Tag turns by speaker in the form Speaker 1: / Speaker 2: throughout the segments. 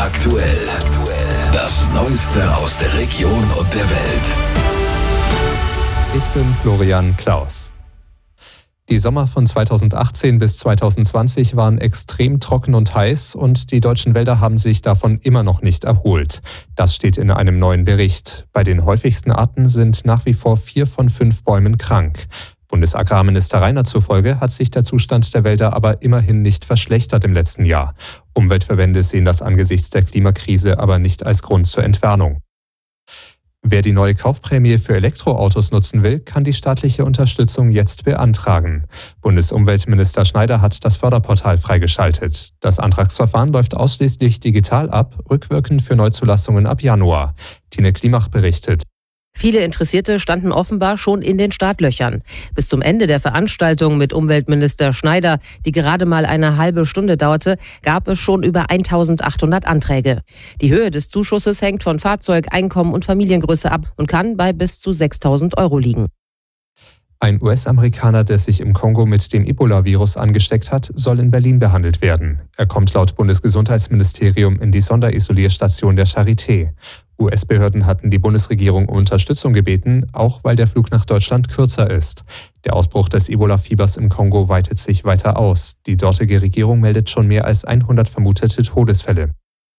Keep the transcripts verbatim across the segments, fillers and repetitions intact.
Speaker 1: aktuell. Das Neueste aus der Region und der Welt.
Speaker 2: Ich bin Florian Klaus. Die Sommer von zweitausendachtzehn bis zweitausendzwanzig waren extrem trocken und heiß und die deutschen Wälder haben sich davon immer noch nicht erholt. Das steht in einem neuen Bericht. Bei den häufigsten Arten sind nach wie vor vier von fünf Bäumen krank. Bundesagrarminister Reiner zufolge hat sich der Zustand der Wälder aber immerhin nicht verschlechtert im letzten Jahr. Umweltverbände sehen das angesichts der Klimakrise aber nicht als Grund zur Entwarnung. Wer die neue Kaufprämie für Elektroautos nutzen will, kann die staatliche Unterstützung jetzt beantragen. Bundesumweltminister Schneider hat das Förderportal freigeschaltet. Das Antragsverfahren läuft ausschließlich digital ab, rückwirkend für Neuzulassungen ab Januar. Tine Klimach berichtet.
Speaker 3: Viele Interessierte standen offenbar schon in den Startlöchern. Bis zum Ende der Veranstaltung mit Umweltminister Schneider, die gerade mal eine halbe Stunde dauerte, gab es schon über eintausendachthundert Anträge. Die Höhe des Zuschusses hängt von Fahrzeug, Einkommen und Familiengröße ab und kann bei bis zu sechstausend Euro liegen.
Speaker 2: Ein U S-Amerikaner, der sich im Kongo mit dem Ebola-Virus angesteckt hat, soll in Berlin behandelt werden. Er kommt laut Bundesgesundheitsministerium in die Sonderisolierstation der Charité. U S-Behörden hatten die Bundesregierung um Unterstützung gebeten, auch weil der Flug nach Deutschland kürzer ist. Der Ausbruch des Ebola-Fiebers im Kongo weitet sich weiter aus. Die dortige Regierung meldet schon mehr als hundert vermutete Todesfälle.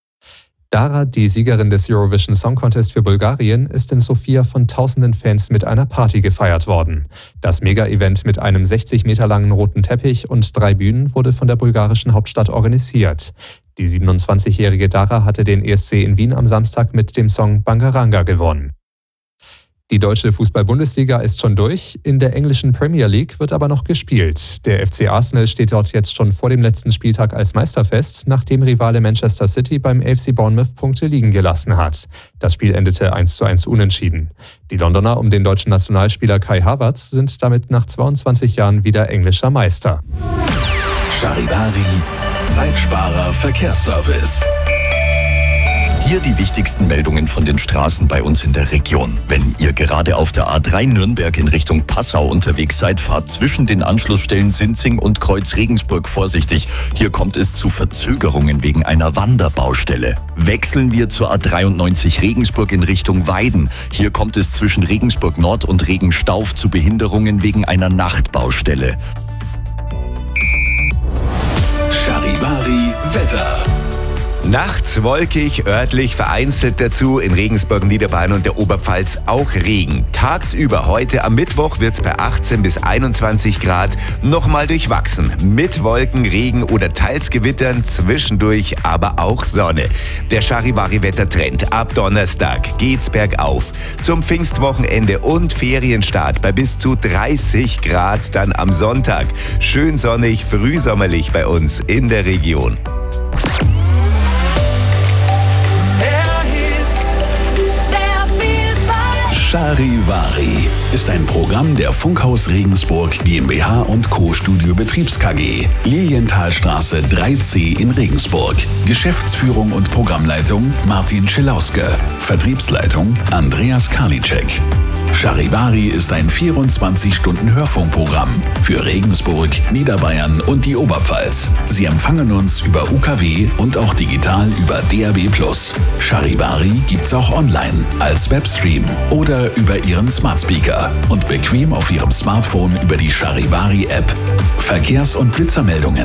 Speaker 2: Dara, die Siegerin des Eurovision Song Contest für Bulgarien, ist in Sofia von tausenden Fans mit einer Party gefeiert worden. Das Mega-Event mit einem sechzig Meter langen roten Teppich und drei Bühnen wurde von der bulgarischen Hauptstadt organisiert. Die siebenundzwanzigjährige Dara hatte den E S C in Wien am Samstag mit dem Song Bangaranga gewonnen. Die deutsche Fußball-Bundesliga ist schon durch, in der englischen Premier League wird aber noch gespielt. Der F C Arsenal steht dort jetzt schon vor dem letzten Spieltag als Meister fest, nachdem Rivale Manchester City beim F C Bournemouth Punkte liegen gelassen hat. Das Spiel endete eins zu eins unentschieden. Die Londoner um den deutschen Nationalspieler Kai Havertz sind damit nach zweiundzwanzig Jahren wieder englischer Meister.
Speaker 1: Charivari, Zeitsparer Verkehrsservice.
Speaker 4: Hier die wichtigsten Meldungen von den Straßen bei uns in der Region. Wenn ihr gerade auf der A drei Nürnberg in Richtung Passau unterwegs seid, fahrt zwischen den Anschlussstellen Sinzing und Kreuz Regensburg vorsichtig. Hier kommt es zu Verzögerungen wegen einer Wanderbaustelle. Wechseln wir zur A dreiundneunzig Regensburg in Richtung Weiden. Hier kommt es zwischen Regensburg Nord und Regenstauf zu Behinderungen wegen einer Nachtbaustelle.
Speaker 1: Charivari Wetter.
Speaker 5: Nachts wolkig, örtlich vereinzelt dazu, in Regensburg, Niederbayern und der Oberpfalz auch Regen. Tagsüber heute am Mittwoch wird es bei achtzehn bis einundzwanzig Grad nochmal durchwachsen. Mit Wolken, Regen oder teils Gewittern, zwischendurch aber auch Sonne. Der Charivari-Wettertrend. Ab Donnerstag geht's bergauf. Zum Pfingstwochenende und Ferienstart bei bis zu dreißig Grad dann am Sonntag. Schön sonnig, frühsommerlich bei uns in der Region.
Speaker 1: Charivari ist ein Programm der Funkhaus Regensburg GmbH und Co. Studio Betriebs K G. Lilienthalstraße drei C in Regensburg. Geschäftsführung und Programmleitung Martin Schilauske. Vertriebsleitung Andreas Karliczek. Charivari ist ein vierundzwanzig-Stunden-Hörfunkprogramm für Regensburg, Niederbayern und die Oberpfalz. Sie empfangen uns über U K W und auch digital über D A B plus. Charivari gibt's auch online als Webstream oder über Ihren Smart Speaker und bequem auf Ihrem Smartphone über die Charivari App. Verkehrs- und Blitzermeldungen